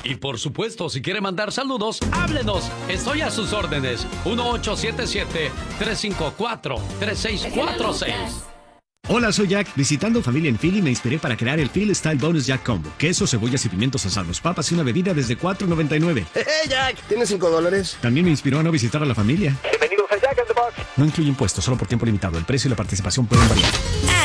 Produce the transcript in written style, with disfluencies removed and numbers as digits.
Y por supuesto, si quiere mandar saludos, háblenos. Estoy a sus órdenes. 1877-354-3646. Hola, soy Jack. Visitando familia en Philly me inspiré para crear el Philly Style Bonus Jack Combo. Queso, cebollas y pimientos asados, papas y una bebida desde $4.99. ¡Hey, Jack! ¿Tienes $5? También me inspiró a no visitar a la familia. Bienvenidos a Jack in the Box. No incluye impuestos, solo por tiempo limitado. El precio y la participación pueden variar.